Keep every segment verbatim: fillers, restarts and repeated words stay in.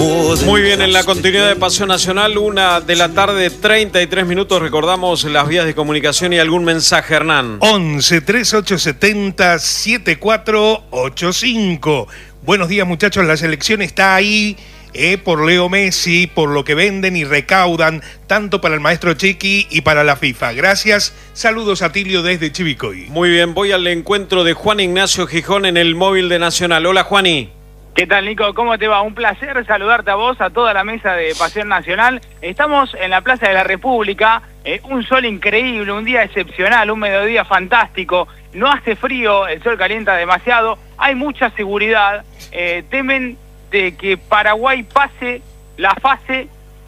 Muy bien, en la continuidad de Pasión Nacional, una de la tarde, treinta y tres minutos. Recordamos las vías de comunicación y algún mensaje, Hernán. once, treinta y ocho setenta, setenta y cuatro ochenta y cinco. Buenos días, muchachos. La selección está ahí eh, por Leo Messi, por lo que venden y recaudan, tanto para el maestro Chiqui y para la FIFA. Gracias. Saludos a Tilio desde Chivicoy. Muy bien, voy al encuentro de Juan Ignacio Gijón en el móvil de Nacional. Hola, Juani. ¿Qué tal, Nico? ¿Cómo te va? Un placer saludarte a vos, a toda la mesa de Pasión Nacional. Estamos en la Plaza de la República, eh, un sol increíble, un día excepcional, un mediodía fantástico. No hace frío, el sol calienta demasiado, hay mucha seguridad. Eh, temen de que Paraguay pase la fase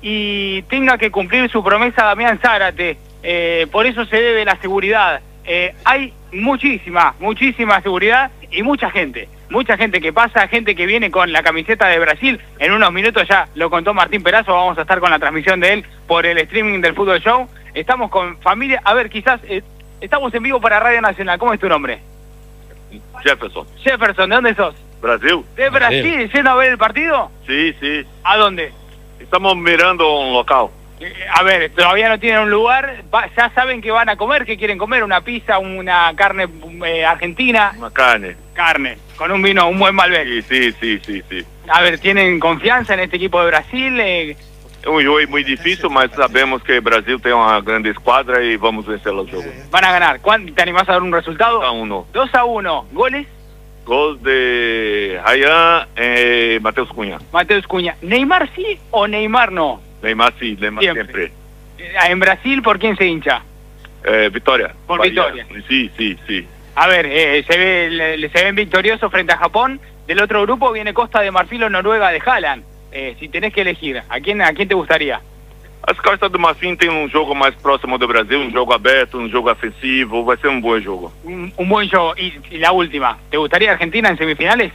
y tenga que cumplir su promesa Damián Zárate. Eh, por eso se debe la seguridad. Eh, hay muchísima, muchísima seguridad y mucha gente. Mucha gente que pasa, gente que viene con la camiseta de Brasil. En unos minutos ya lo contó Martín Perazo, vamos a estar con la transmisión de él por el streaming del Fútbol Show. Estamos con familia, a ver, quizás eh, estamos en vivo para Radio Nacional. ¿Cómo es tu nombre? Jefferson. Jefferson, ¿de dónde sos? Brasil. ¿De Brasil? ¿Yendo a ver el partido? Sí, sí. ¿A dónde? Estamos mirando un local. Eh, a ver, todavía no tienen un lugar, va, ya saben que van a comer, que quieren comer, una pizza, una carne eh, argentina. Una carne. Carne, con un vino, un buen Malbec. Sí, sí, sí, sí, sí. A ver, ¿tienen confianza en este equipo de Brasil? Eh, É um jogo muito difícil, mas sabemos que o Brasil tem uma grande esquadra e vamos vencer o jogo. Van a ganar. ¿Cuánto, ¿Te animás a dar un resultado? dos a uno. dos a uno. ¿Goles? Gol de Ryan e Matheus Cunha. Mateus Cunha. ¿Neymar sí o Neymar no? Neymar sí, Neymar Siempre. siempre. Eh, En Brasil, ¿por quién se hincha? Eh, Vitória. Por Bahia. Vitória. Sí, sí, sí. A ver, eh, se, ve, le, le- se ven victoriosos frente a Japón. Del otro grupo viene Costa de Marfil o Noruega de Haaland. Eh, si tenés que elegir, ¿a quién, ¿a quién te gustaría? As Costas do Marfim tem um jogo mais próximo do Brasil, um jogo aberto, um jogo ofensivo, vai ser um bom jogo. Un, un buen show. Y, y la última, ¿te gustaría Argentina en semifinales?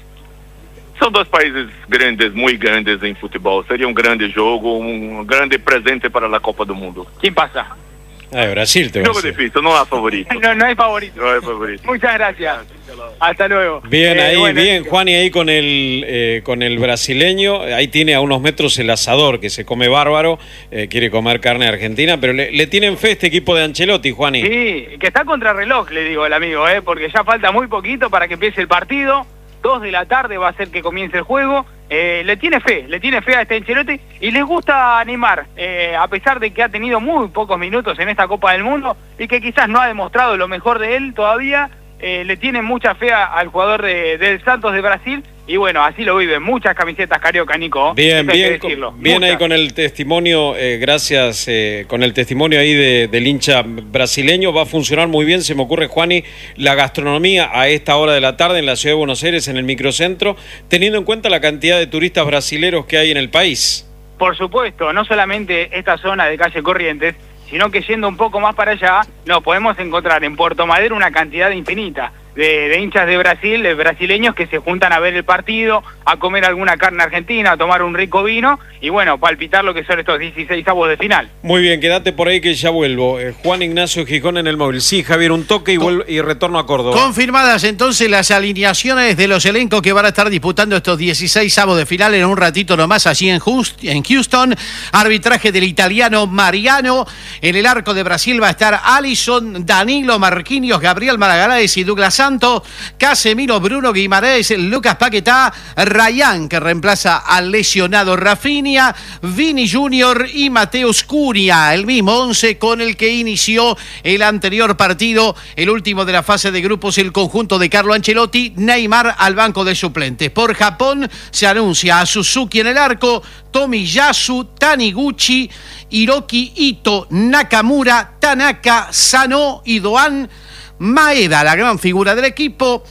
São dois países grandes, muito grandes em futebol. Seria um grande jogo, um grande presente para a Copa do Mundo. ¿Quién pasa? Ah, de Brasil te va a Jogo decir. difícil, não há favorito. No, no hay favorito. Não há favorito. Muchas gracias. Hasta luego. Bien, Eh, ahí, bueno, bien, Juan, y ahí con el eh, con el brasileño, ahí tiene a unos metros el asador, que se come bárbaro, eh, quiere comer carne argentina, pero le, le tienen fe este equipo de Ancelotti, Juani. Sí, que está contra reloj, le digo el amigo, eh, porque ya falta muy poquito para que empiece el partido. Dos de la tarde va a ser que comience el juego. Eh, le tiene fe, le tiene fe a este Ancelotti y le gusta animar, eh, a pesar de que ha tenido muy pocos minutos en esta Copa del Mundo y que quizás no ha demostrado lo mejor de él todavía. Eh, le tiene mucha fe a- al jugador de, del Santos de Brasil y bueno, así lo viven. Muchas camisetas carioca, Nico. Bien, Eso hay que bien, decirlo. con- bien ahí Muchas. con el testimonio, eh, gracias, eh, con el testimonio ahí de, del hincha brasileño, va a funcionar muy bien, se me ocurre, Juani, la gastronomía a esta hora de la tarde en la ciudad de Buenos Aires, en el microcentro, teniendo en cuenta la cantidad de turistas brasileros que hay en el país. Por supuesto, no solamente esta zona de calle Corrientes, sino que yendo un poco más para allá, nos podemos encontrar en Puerto Madero una cantidad infinita de, de hinchas de Brasil, de brasileños que se juntan a ver el partido, a comer alguna carne argentina, a tomar un rico vino y bueno, palpitar lo que son estos dieciséis avos de final. Muy bien, quédate por ahí que ya vuelvo. Eh, Juan Ignacio Gijón en el móvil. Sí, Javier, un toque y, vuelvo, y retorno a Córdoba. Confirmadas entonces las alineaciones de los elencos que van a estar disputando estos dieciséis avos de final en un ratito nomás allí en Houston. Arbitraje del italiano Mariano. En el arco de Brasil va a estar Alisson, Danilo, Marquinhos, Gabriel Maragalaes y Douglas Santos. Casemiro, Bruno Guimaraes, Lucas Paquetá, Ryan, que reemplaza al lesionado Rafinha, Vini Junior y Mateus Cunha. El mismo once con el que inició el anterior partido, el último de la fase de grupos, el conjunto de Carlo Ancelotti. Neymar al banco de suplentes. Por Japón se anuncia a Suzuki en el arco, Tomiyasu, Taniguchi, Hiroki Ito, Nakamura, Tanaka, Sano y Doan. Maeda, la gran figura del equipo,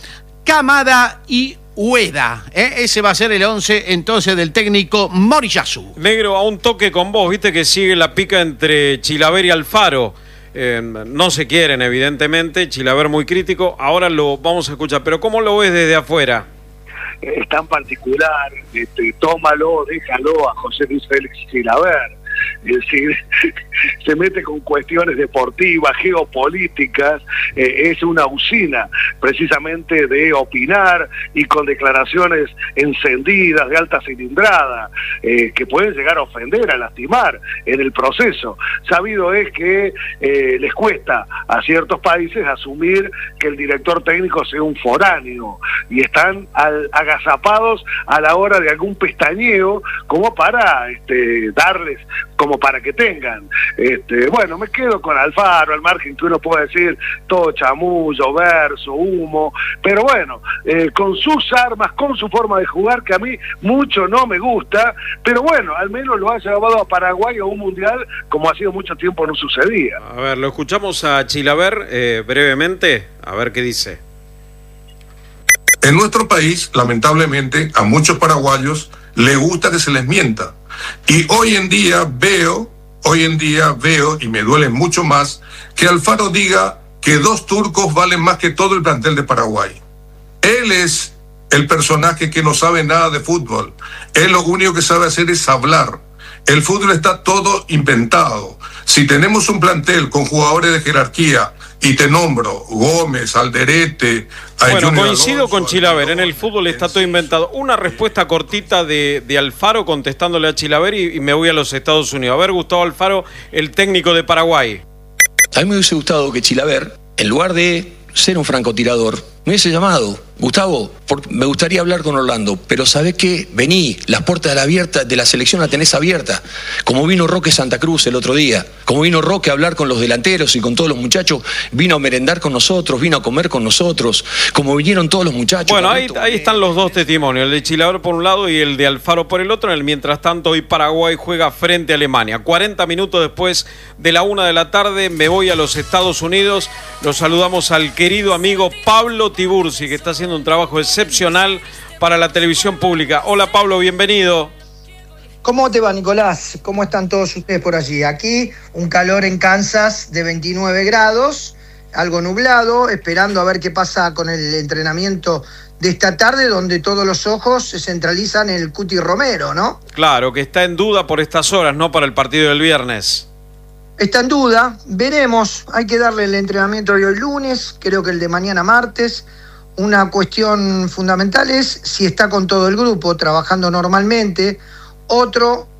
Kamada y Ueda. ¿eh? Ese va a ser el once entonces del técnico Moriyasu. Negro, a un toque con vos, viste que sigue la pica entre Chilaver y Alfaro. Eh, no se quieren, evidentemente, Chilaver muy crítico, ahora lo vamos a escuchar, pero ¿cómo lo ves desde afuera? Es tan particular, este, tómalo, déjalo a José Luis Félix Chilaver. es decir, se mete con cuestiones deportivas, geopolíticas, eh, es una usina precisamente de opinar y con declaraciones encendidas de alta cilindrada, eh, que pueden llegar a ofender, a lastimar en el proceso. Sabido es que eh, les cuesta a ciertos países asumir que el director técnico sea un foráneo y están al, agazapados a la hora de algún pestañeo como para este, darles, como para que tengan. Este, bueno, me quedo con Alfaro, al margen que uno puede decir todo chamullo, verso, humo, pero bueno, eh, con sus armas, con su forma de jugar, que a mí mucho no me gusta, pero bueno, al menos lo ha llevado a Paraguay a un mundial como ha sido mucho tiempo no sucedía. A ver, lo escuchamos a Chilaver eh, brevemente, a ver qué dice. En nuestro país, lamentablemente, a muchos paraguayos les gusta que se les mienta. Y hoy en día veo, hoy en día veo, y me duele mucho más, que Alfaro diga que dos turcos valen más que todo el plantel de Paraguay. Él es el personaje que no sabe nada de fútbol. Él lo único que sabe hacer es hablar. El fútbol está todo inventado. Si tenemos un plantel con jugadores de jerarquía, y te nombro Gómez, Alderete... Bueno, coincido Alonso, con Chilaver, en el fútbol está todo inventado. Una respuesta cortita de, de Alfaro contestándole a Chilaver y, y me voy a los Estados Unidos. A ver, Gustavo Alfaro, el técnico de Paraguay. A mí me hubiese gustado que Chilaver, en lugar de ser un francotirador, me hubiese llamado: Gustavo, por, me gustaría hablar con Orlando, pero ¿sabés qué? Vení, las puertas de la, abierta, de la selección la tenés abierta. Como vino Roque Santa Cruz el otro día, como vino Roque a hablar con los delanteros y con todos los muchachos, vino a merendar con nosotros, vino a comer con nosotros, como vinieron todos los muchachos. Bueno, ahí, ahí están los dos testimonios, el de Chilaver por un lado y el de Alfaro por el otro. En el mientras tanto, hoy Paraguay juega frente a Alemania. cuarenta minutos después de la una de la tarde, me voy a los Estados Unidos. Los saludamos al querido amigo Pablo Tiburci, que está haciendo un trabajo excepcional para la televisión pública. Hola Pablo, bienvenido. ¿Cómo te va, Nicolás? ¿Cómo están todos ustedes por allí? Aquí un calor en Kansas de veintinueve grados, algo nublado, esperando a ver qué pasa con el entrenamiento de esta tarde, donde todos los ojos se centralizan en el Cuti Romero, ¿no? Claro, que está en duda por estas horas, no para el partido del viernes. Está en duda, veremos, hay que darle el entrenamiento de hoy lunes, creo que el de mañana martes. Una cuestión fundamental es si está con todo el grupo trabajando normalmente. Otro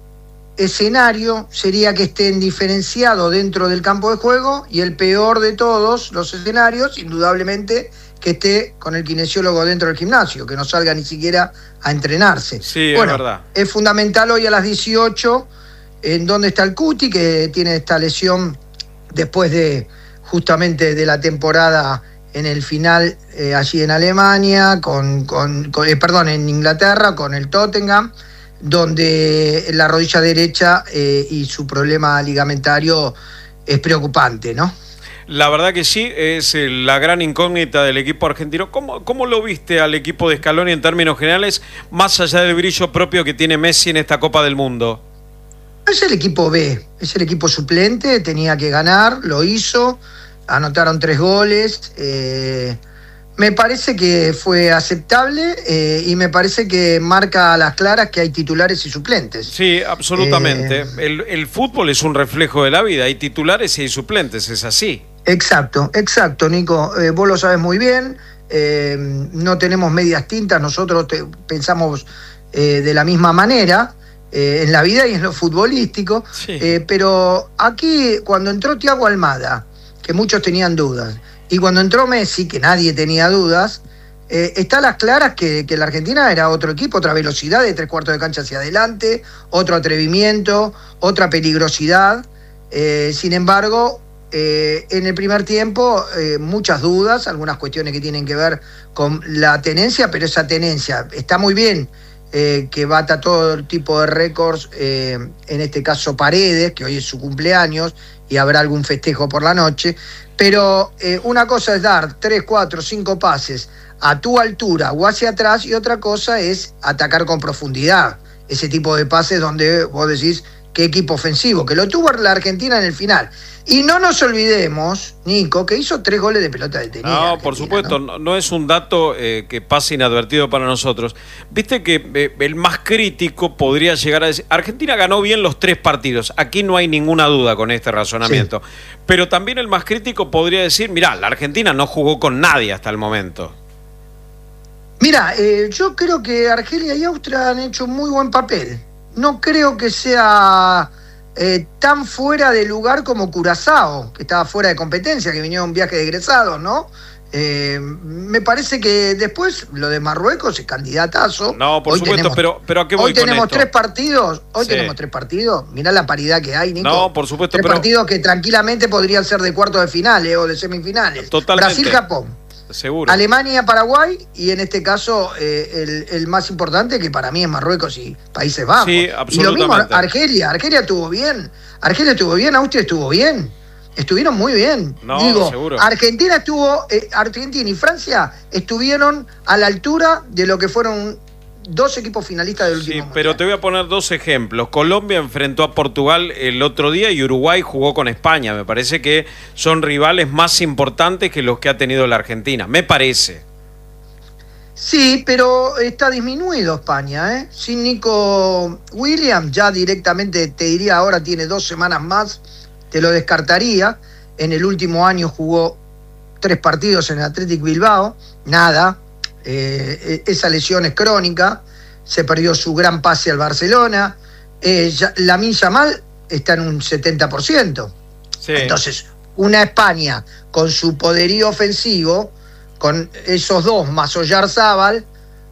escenario sería que estén diferenciados dentro del campo de juego, y el peor de todos los escenarios, indudablemente, que esté con el kinesiólogo dentro del gimnasio, que no salga ni siquiera a entrenarse. Sí, bueno, es verdad. Es fundamental hoy a las dieciocho, en donde está el Cuti, que tiene esta lesión después de justamente de la temporada en el final eh, allí en Alemania, con, con, con eh, perdón, en Inglaterra, con el Tottenham, donde la rodilla derecha eh, y su problema ligamentario es preocupante, ¿no? La verdad que sí, es la gran incógnita del equipo argentino. ¿Cómo, cómo lo viste al equipo de Scaloni en términos generales, más allá del brillo propio que tiene Messi en esta Copa del Mundo? Es el equipo B, es el equipo suplente, tenía que ganar, lo hizo. Anotaron tres goles, eh, me parece que fue aceptable eh, y me parece que marca a las claras que hay titulares y suplentes. Sí, absolutamente. Eh, el, el fútbol es un reflejo de la vida, hay titulares y hay suplentes, es así. Exacto, exacto, Nico, eh, vos lo sabes muy bien, eh, no tenemos medias tintas, nosotros te, pensamos eh, de la misma manera. Eh, en la vida y en lo futbolístico, sí. eh, pero aquí cuando entró Thiago Almada, que muchos tenían dudas, y cuando entró Messi, que nadie tenía dudas, eh, está a las claras que, que la Argentina era otro equipo, otra velocidad de tres cuartos de cancha hacia adelante, otro atrevimiento, otra peligrosidad. Eh, sin embargo, eh, en el primer tiempo, eh, muchas dudas, algunas cuestiones que tienen que ver con la tenencia, pero esa tenencia está muy bien. Eh, que bata todo tipo de récords, eh, en este caso Paredes, que hoy es su cumpleaños y habrá algún festejo por la noche, pero eh, una cosa es dar tres, cuatro, cinco pases a tu altura o hacia atrás, y otra cosa es atacar con profundidad, ese tipo de pases donde vos decís que equipo ofensivo, que lo tuvo la Argentina en el final. Y no nos olvidemos, Nico, que hizo tres goles de pelota detenida. No, Argentina, por supuesto, no, no, no es un dato eh, que pase inadvertido para nosotros. Viste que eh, el más crítico podría llegar a decir, Argentina ganó bien los tres partidos, aquí no hay ninguna duda con este razonamiento, sí. Pero también el más crítico podría decir, mirá, la Argentina no jugó con nadie hasta el momento. Mira, eh, yo creo que Argelia y Austria han hecho muy buen papel. No creo que sea eh, tan fuera de lugar como Curazao, que estaba fuera de competencia, que vinieron un viaje de egresados, ¿no? Eh, me parece que después lo de Marruecos es candidatazo. No, por hoy supuesto, tenemos, pero, pero ¿a qué voy hoy tenemos con esto? tres partidos, hoy sí. tenemos tres partidos, mirá la paridad que hay, Nico. No, por supuesto, tres pero... partidos que tranquilamente podrían ser de cuartos de finales o de semifinales. Totalmente. Brasil-Japón. Seguro. Alemania-Paraguay y en este caso eh, el, el más importante que para mí es Marruecos y Países Bajos. Sí, y lo mismo absolutamente. Argelia, Argelia estuvo bien, Argelia estuvo bien, Austria estuvo bien, estuvieron muy bien. No, Digo, seguro. Argentina estuvo, eh, Argentina y Francia estuvieron a la altura de lo que fueron dos equipos finalistas del último Sí, mundial. pero te voy a poner dos ejemplos. Colombia enfrentó a Portugal el otro día y Uruguay jugó con España. Me parece que son rivales más importantes que los que ha tenido la Argentina. Me parece. Sí, pero está disminuido España, ¿eh? Sin Nico Williams, ya directamente te diría ahora tiene dos semanas más, te lo descartaría. En el último año jugó tres partidos en el Athletic Bilbao, nada. Eh, esa lesión es crónica, se perdió su gran pase al Barcelona. Eh, Lamine Yamal está en un setenta por ciento. Sí. Entonces, una España con su poderío ofensivo, con esos dos más Oyarzábal,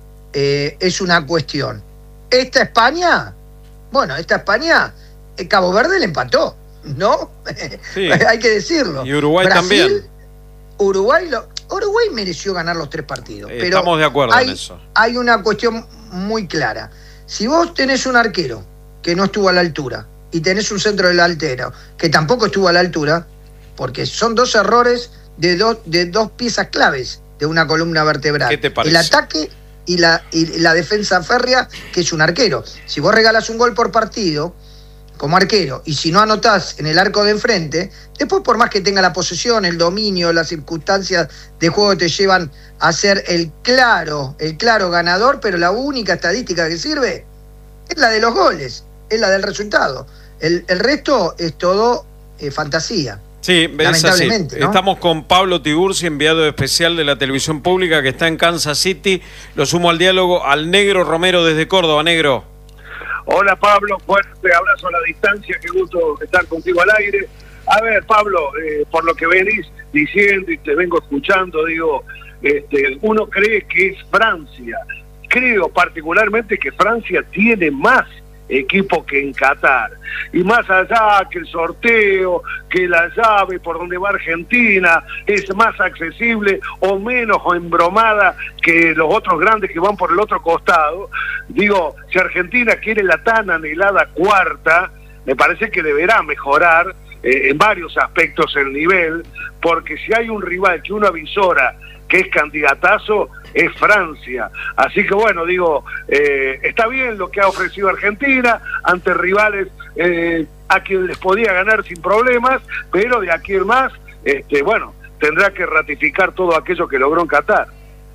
eh, es una cuestión. Esta España, bueno, esta España, eh, Cabo Verde le empató, ¿no? Sí. Hay que decirlo. Y Uruguay Brasil, también. Uruguay, lo, Uruguay mereció ganar los tres partidos. Eh, pero estamos de acuerdo hay, en eso. Hay una cuestión muy clara. Si vos tenés un arquero que no estuvo a la altura y tenés un centro delantero que tampoco estuvo a la altura, porque son dos errores de dos, de dos piezas claves de una columna vertebral. ¿Qué te parece? El ataque y la, y la defensa férrea, que es un arquero. Si vos regalas un gol por partido como arquero, y si no anotás en el arco de enfrente, después por más que tenga la posesión, el dominio, las circunstancias de juego te llevan a ser el claro, el claro ganador, pero la única estadística que sirve es la de los goles, es la del resultado. El, el resto es todo eh, fantasía. Sí, es así. ¿No? Estamos con Pablo Tiburci, enviado especial de la televisión pública que está en Kansas City. Lo sumo al diálogo al Negro Romero desde Córdoba. Negro. Hola Pablo, fuerte abrazo a la distancia, qué gusto estar contigo al aire. A ver Pablo, eh, por lo que venís diciendo y te vengo escuchando, digo, este, uno cree que es Francia. Creo particularmente que Francia tiene más equipo que en Qatar. Y más allá que el sorteo, que la llave por donde va Argentina es más accesible o menos o embromada que los otros grandes que van por el otro costado, digo, si Argentina quiere la tan anhelada cuarta, me parece que deberá mejorar eh, en varios aspectos el nivel, porque si hay un rival que uno avisora que es candidatazo, es Francia. Así que bueno, digo, eh, está bien lo que ha ofrecido Argentina ante rivales eh, a quien les podía ganar sin problemas, pero de aquí en más, este, bueno, tendrá que ratificar todo aquello que logró en Qatar.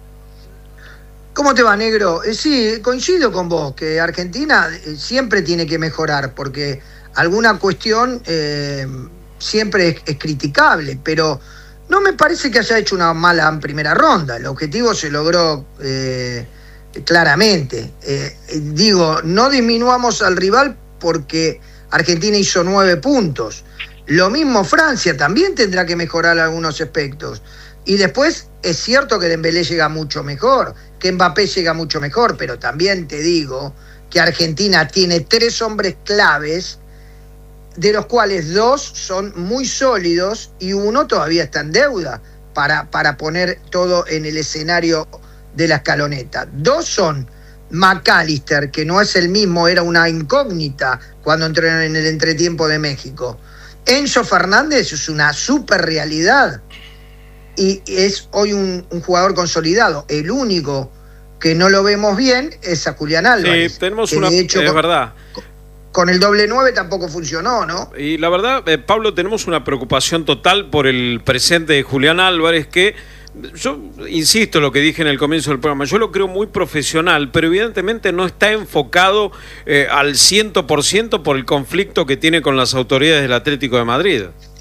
¿Cómo te va, Negro? Eh, sí, coincido con vos, que Argentina eh, siempre tiene que mejorar, porque alguna cuestión eh, siempre es, es criticable, pero no me parece que haya hecho una mala primera ronda. El objetivo se logró eh, claramente. Eh, digo, no disminuamos al rival porque Argentina hizo nueve puntos. Lo mismo Francia, también tendrá que mejorar algunos aspectos. Y después es cierto que Dembélé llega mucho mejor, que Mbappé llega mucho mejor, pero también te digo que Argentina tiene tres hombres claves, de los cuales dos son muy sólidos y uno todavía está en deuda para, para poner todo en el escenario de la escaloneta. Dos son McAllister, que no es el mismo, era una incógnita cuando entró en el entretiempo de México. Enzo Fernández es una super realidad y es hoy un, un jugador consolidado. El único que no lo vemos bien es a Julián Álvarez. Sí, tenemos que una... de hecho, es verdad. con el doble nueve tampoco funcionó, ¿no? Y la verdad, eh, Pablo, tenemos una preocupación total por el presente de Julián Álvarez, que yo insisto en lo que dije en el comienzo del programa, yo lo creo muy profesional, pero evidentemente no está enfocado eh, al cien por ciento por el conflicto que tiene con las autoridades del Atlético de Madrid.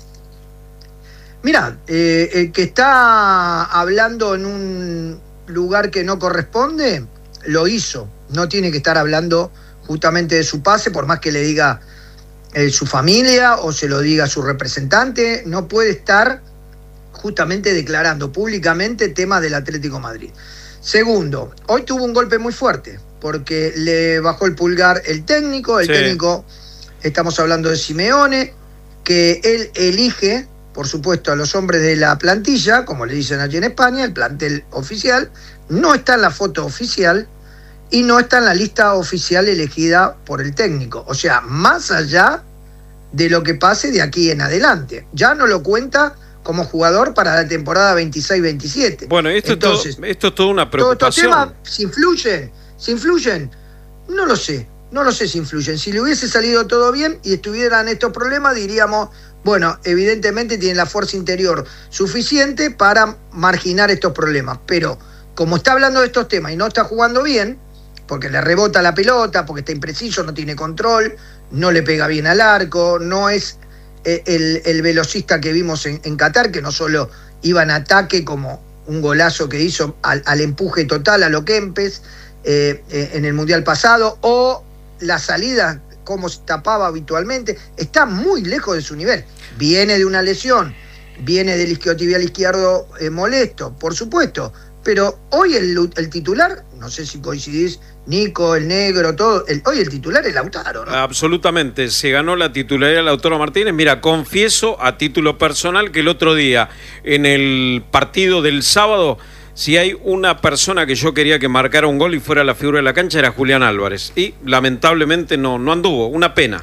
Mira, eh, el que está hablando en un lugar que no corresponde, lo hizo. No tiene que estar hablando justamente de su pase, por más que le diga eh, su familia o se lo diga su representante, no puede estar justamente declarando públicamente temas del Atlético de Madrid. Segundo, hoy tuvo un golpe muy fuerte, porque le bajó el pulgar el técnico, el sí. técnico, estamos hablando de Simeone, que él elige, por supuesto, a los hombres de la plantilla, como le dicen allí en España, el plantel oficial, no está en la foto oficial y no está en la lista oficial elegida por el técnico. O sea, más allá de lo que pase de aquí en adelante. Ya no lo cuenta como jugador para la temporada veintiséis veintisiete. Bueno, esto, Entonces, es todo, esto es toda una preocupación. Todos estos temas, ¿se influyen? ¿Se influyen? No lo sé, no lo sé si influyen. Si le hubiese salido todo bien y estuvieran estos problemas, diríamos, bueno, evidentemente tienen la fuerza interior suficiente para marginar estos problemas. Pero como está hablando de estos temas y no está jugando bien, porque le rebota la pelota, porque está impreciso, no tiene control, no le pega bien al arco, no es el, el velocista que vimos en, en Qatar, que no solo iba en ataque como un golazo que hizo al, al empuje total a lo Kempes eh, eh, en el Mundial pasado, o la salida, como se tapaba habitualmente, está muy lejos de su nivel. Viene de una lesión, viene del isquiotibial izquierdo eh, molesto, por supuesto, pero hoy el, el titular, no sé si coincidís, Nico, el negro, todo, el, hoy el titular es Lautaro, ¿no? Absolutamente, se ganó la titularidad de Lautaro Martínez. Mira, confieso a título personal que el otro día, en el partido del sábado, si hay una persona que yo quería que marcara un gol y fuera la figura de la cancha, era Julián Álvarez. Y lamentablemente no, no anduvo, una pena.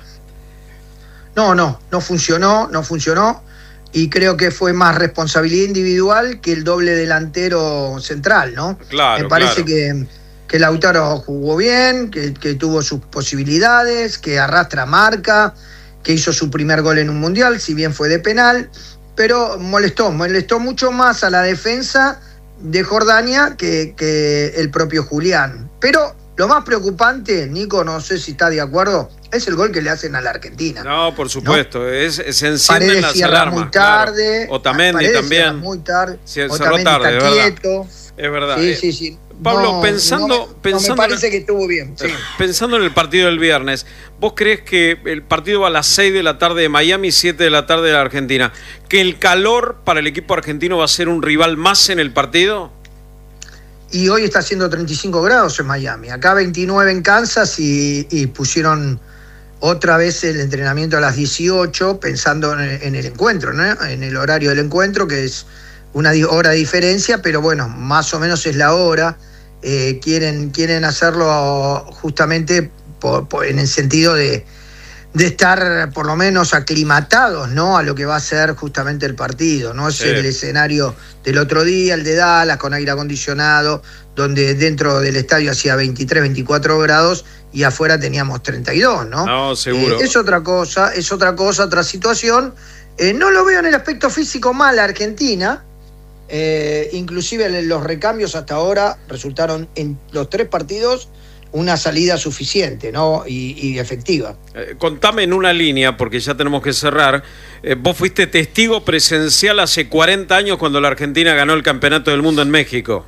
No, no, no funcionó, no funcionó. Y creo que fue más responsabilidad individual que el doble delantero central, ¿no? Claro, Me parece claro. que, que Lautaro jugó bien, que, que tuvo sus posibilidades, que arrastra marca, que hizo su primer gol en un mundial, si bien fue de penal, pero molestó, molestó mucho más a la defensa de Jordania que, que el propio Julián. Pero lo más preocupante, Nico, no sé si está de acuerdo, es el gol que le hacen a la Argentina. No, por supuesto, ¿no? es, se encienden Paredes las cierra alarmas. muy tarde. Claro. Otamendi Paredes también. Muy tarde. Sí, Otamendi tarde, está es quieto. Verdad. Es verdad. Sí, sí, sí. Pablo, no, pensando, no, pensando no me parece que estuvo bien. Sí. Pensando en el partido del viernes, ¿vos crees que el partido va a las seis de la tarde de Miami, siete de la tarde de la Argentina? ¿Que el calor para el equipo argentino va a ser un rival más en el partido? Y hoy está haciendo treinta y cinco grados en Miami. Acá veintinueve en Kansas y, y pusieron otra vez el entrenamiento a las dieciocho, pensando en, en el encuentro, ¿no? En el horario del encuentro, que es una hora de diferencia, pero bueno, más o menos es la hora. Eh, quieren, quieren hacerlo justamente por, por, en el sentido de, de estar por lo menos aclimatados, ¿no?, a lo que va a ser justamente el partido. No es sí. el escenario del otro día, el de Dallas, con aire acondicionado, donde dentro del estadio hacía veintitrés, veinticuatro grados y afuera teníamos treinta y dos, ¿no? No, seguro. Eh, es otra cosa, es otra cosa, otra situación. Eh, no lo veo en el aspecto físico mal a Argentina. Eh, inclusive los recambios hasta ahora resultaron en los tres partidos una salida suficiente, ¿no? y, y efectiva. Eh, contame en una línea, porque ya tenemos que cerrar. Eh, vos fuiste testigo presencial hace cuarenta años cuando la Argentina ganó el Campeonato del Mundo en México.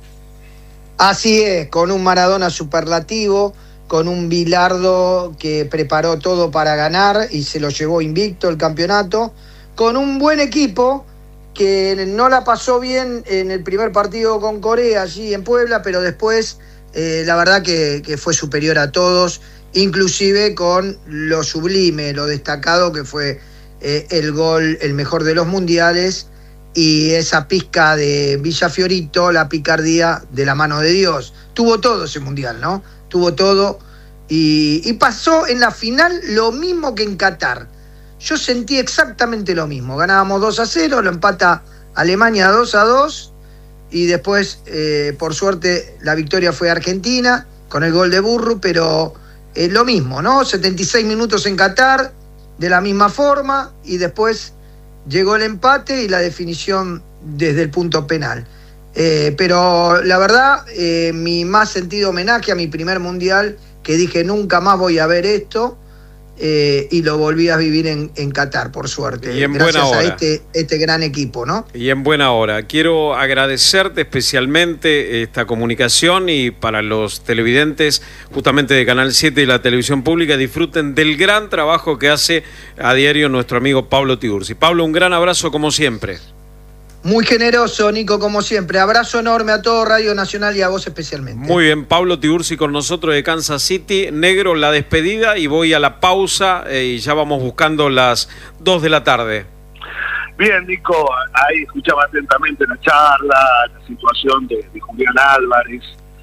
Así es, con un Maradona superlativo, con un Bilardo que preparó todo para ganar y se lo llevó invicto el campeonato, con un buen equipo que no la pasó bien en el primer partido con Corea allí en Puebla, pero después eh, la verdad que, que fue superior a todos, inclusive con lo sublime, lo destacado que fue eh, el gol, el mejor de los mundiales, y esa pizca de Villafiorito, la picardía de la mano de Dios. Tuvo todo ese mundial, ¿no? Tuvo todo, y, y pasó en la final lo mismo que en Qatar. Yo sentí exactamente lo mismo. Ganábamos dos a cero, lo empata Alemania dos a dos y después, eh, por suerte, la victoria fue Argentina con el gol de Burru, pero eh, lo mismo, ¿no? setenta y seis minutos en Qatar, de la misma forma, y después llegó el empate y la definición desde el punto penal. Eh, pero la verdad, eh, mi más sentido homenaje a mi primer mundial, que dije nunca más voy a ver esto, eh, y lo volví a vivir en, en Qatar, por suerte, y en gracias buena hora. a este, este gran equipo, ¿no? Y en buena hora. Quiero agradecerte especialmente esta comunicación, y para los televidentes justamente de Canal siete y la televisión pública, disfruten del gran trabajo que hace a diario nuestro amigo Pablo Tiburzi. Pablo, un gran abrazo como siempre. Muy generoso, Nico, como siempre. Abrazo enorme a todo Radio Nacional y a vos especialmente. Muy bien, Pablo Tiburzi con nosotros de Kansas City. Negro, la despedida, y voy a la pausa eh, y ya vamos buscando las dos de la tarde. Bien, Nico, ahí escuchaba atentamente la charla, la situación de, de Julián Álvarez.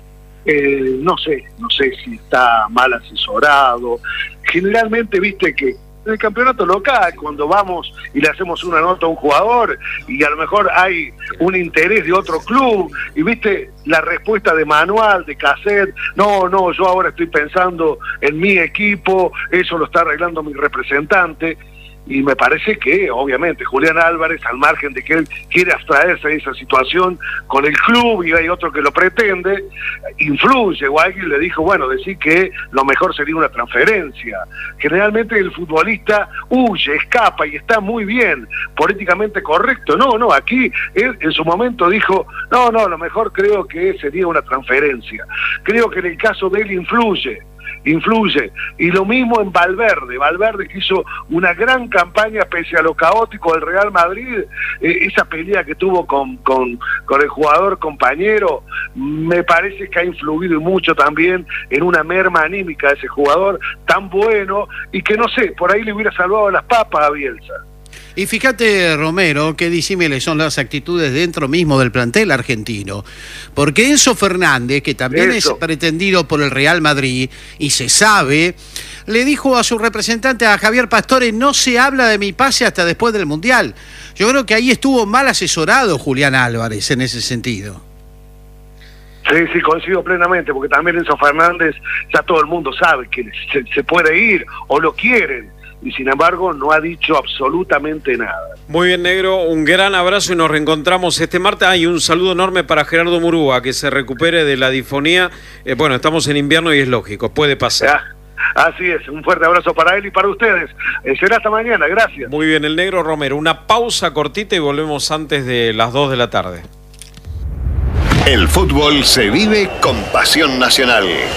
Eh, no sé, no sé si está mal asesorado. Generalmente, viste que en el campeonato local, cuando vamos y le hacemos una nota a un jugador y a lo mejor hay un interés de otro club, y viste la respuesta de manual, de cassette, no, no, yo ahora estoy pensando en mi equipo, eso lo está arreglando mi representante. Y me parece que, obviamente, Julián Álvarez, al margen de que él quiere abstraerse de esa situación con el club y hay otro que lo pretende, influye, o alguien le dijo, bueno, decir que lo mejor sería una transferencia. Generalmente el futbolista huye, escapa y está muy bien, políticamente correcto. No, no, aquí él en su momento dijo, no, no, lo mejor creo que sería una transferencia. Creo que en el caso de él influye. influye, y lo mismo en Valverde, Valverde que hizo una gran campaña pese a lo caótico del Real Madrid, eh, esa pelea que tuvo con, con, con el jugador compañero, me parece que ha influido mucho también en una merma anímica de ese jugador tan bueno, y que no sé, por ahí le hubiera salvado las papas a Bielsa. Y fíjate, Romero, qué disímiles son las actitudes dentro mismo del plantel argentino. Porque Enzo Fernández, que también Eso. es pretendido por el Real Madrid, y se sabe, le dijo a su representante, a Javier Pastore, no se habla de mi pase hasta después del Mundial. Yo creo que ahí estuvo mal asesorado Julián Álvarez en ese sentido. Sí, sí, coincido plenamente, porque también Enzo Fernández, ya todo el mundo sabe que se, se puede ir, o lo quieren, y sin embargo no ha dicho absolutamente nada. Muy bien, Negro, un gran abrazo y nos reencontramos este martes. Hay un saludo enorme para Gerardo Murúa, que se recupere de la difonía. Eh, bueno, estamos en invierno y es lógico, puede pasar. Ah, así es, un fuerte abrazo para él y para ustedes. Eh, será hasta mañana, gracias. Muy bien, el Negro Romero. Una pausa cortita y volvemos antes de las dos de la tarde. El fútbol se vive con pasión nacional.